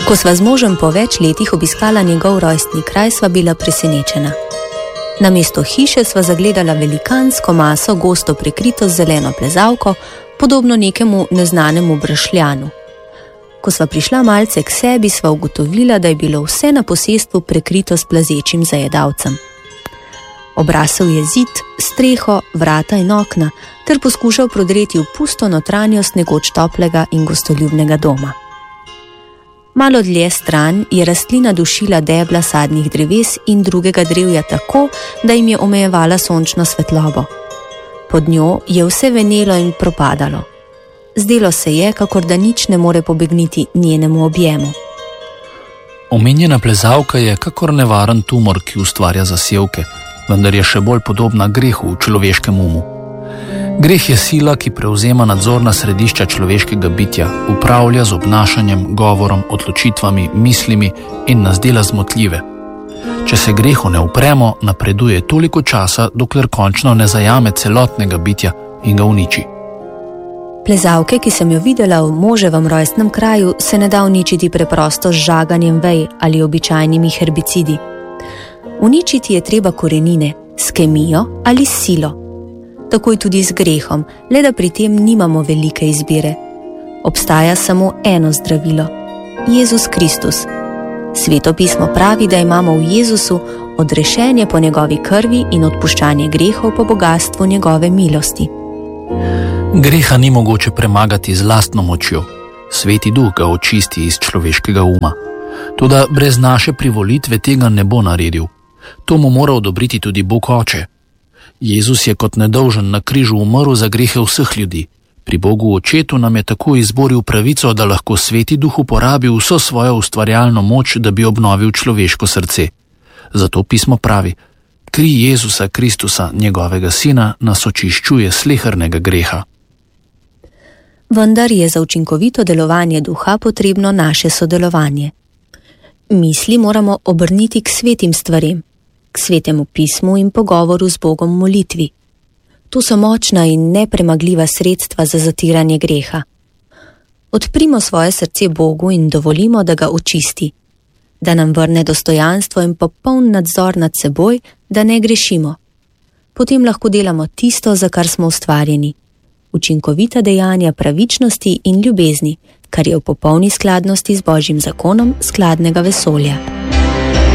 Ko sva z možem po več letih obiskala njegov rojstni kraj, sva bila presenečena. Namesto hiše sva zagledala velikansko maso, gosto prekrito z zeleno plezalko, podobno nekemu neznanemu bršljanu. Ko sva prišla malce k sebi, sva ugotovila, da je bilo vse na posestvu prekrito s plazečim zajedavcem. Obrasel je zid, streho, vrata in okna, ter poskušal prodreti v pusto notranjost nekoč toplega in gostoljubnega doma. Malo dlje stran je rastlina dušila debla sadnih dreves in drugega drevja tako, da jim je omejevala sončno svetlobo. Pod njo je vse venelo in propadalo. Zdelo se je, kakor da nič ne more pobegniti njenemu objemu. Omenjena plezalka je kakor nevaren tumor, ki ustvarja zasevke, vendar je še bolj podobna grehu v človeškem umu. Greh je sila, ki prevzema nadzorna središča človeškega bitja, upravlja z obnašanjem, govorom, odločitvami, mislimi in nas dela zmotljive. Če se grehu ne upremo, napreduje toliko časa, dokler končno ne zajame celotnega bitja in ga uniči. Plezalke, ki sem jo videla v moževem rojstnem kraju, se ne da uničiti preprosto z žaganjem vej ali običajnimi herbicidi. Uničiti je treba korenine, s kemijo ali s silo. Takoj tudi z grehom, le da pri tem nimamo velike izbire. Obstaja samo eno zdravilo – Jezus Kristus. Sveto pismo pravi, da imamo v Jezusu odrešenje po njegovi krvi in odpuščanje grehov po bogastvu njegove milosti. Greha ni mogoče premagati z lastno močjo. Sveti duh ga očisti iz človeškega uma. Toda brez naše privolitve tega ne bo naredil. To mu mora odobriti tudi Bog Oče. Jezus je kot nedolžen na križu umrl za grehe vseh ljudi. Pri Bogu Očetu nam je tako izboril pravico, da lahko Sveti duh uporabi vso svojo ustvarjalno moč, da bi obnovil človeško srce. Zato pismo pravi: kri Jezusa Kristusa, njegovega sina, nas očiščuje slehernega greha. Vendar je za učinkovito delovanje duha potrebno naše sodelovanje. Misli moramo obrniti k svetim stvarem, k svetemu pismu in pogovoru z Bogom v molitvi. To so močna in nepremagljiva sredstva za zatiranje greha. Odprimo svoje srce Bogu in dovolimo, da ga očisti, da nam vrne dostojanstvo in popoln nadzor nad seboj, da ne grešimo. Potem lahko delamo tisto, za kar smo ustvarjeni. Učinkovita dejanja pravičnosti in ljubezni, kar je v popolni skladnosti z Božjim zakonom skladnega vesolja.